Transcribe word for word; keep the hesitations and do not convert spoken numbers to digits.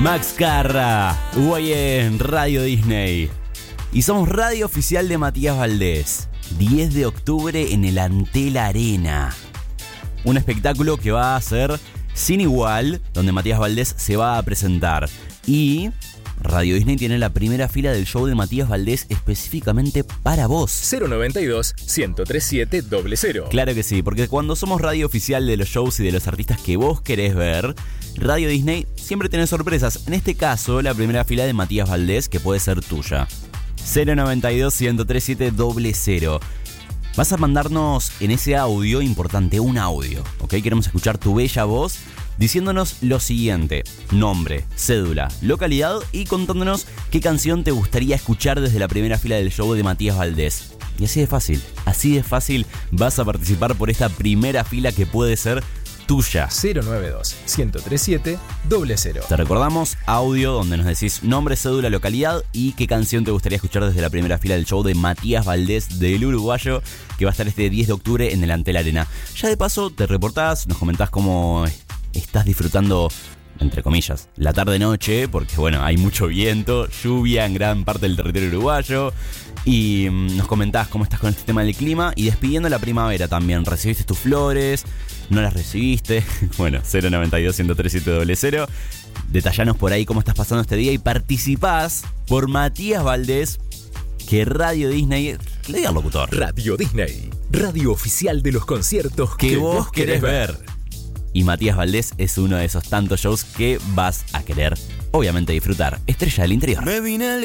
Max Carra, hoy en Radio Disney. Y somos radio oficial de Matías Valdés. diez de octubre en el Antel Arena. Un espectáculo que va a ser sin igual, donde Matías Valdés se va a presentar. Y Radio Disney tiene la primera fila del show de Matías Valdés específicamente para vos. cero noventa y dos, ciento treinta y siete, cero cero. Claro que sí, porque cuando somos radio oficial de los shows y de los artistas que vos querés ver, Radio Disney siempre tiene sorpresas. En este caso, la primera fila de Matías Valdés, que puede ser tuya. cero noventa y dos, ciento treinta y siete, cero cero. Vas a mandarnos en ese audio importante, un audio, ¿ok? Queremos escuchar tu bella voz diciéndonos lo siguiente: nombre, cédula, localidad y contándonos qué canción te gustaría escuchar desde la primera fila del show de Matías Valdés. Y así de fácil, así de fácil vas a participar por esta primera fila que puede ser tuya. cero noventa y dos, ciento treinta y siete, cero cero. Te recordamos, audio donde nos decís nombre, cédula, localidad y qué canción te gustaría escuchar desde la primera fila del show de Matías Valdés del Uruguayo, que va a estar este diez de octubre en el Antel Arena. Ya de paso te reportás, nos comentás cómo estás disfrutando, entre comillas, la tarde-noche, porque bueno, hay mucho viento, lluvia en gran parte del territorio uruguayo. Y nos comentás cómo estás con este tema del clima y despidiendo la primavera también. ¿Recibiste tus flores? ¿No las recibiste? Bueno, cero noventa y dos, ciento treinta y siete, cero cero. Detallanos por ahí cómo estás pasando este día y participás por Matías Valdés, que Radio Disney le diga al locutor. Radio Disney, radio oficial de los conciertos que, que vos querés ver. ver. Y Matías Valdés es uno de esos tantos shows que vas a querer, obviamente, disfrutar. Estrella del Interior. Me vine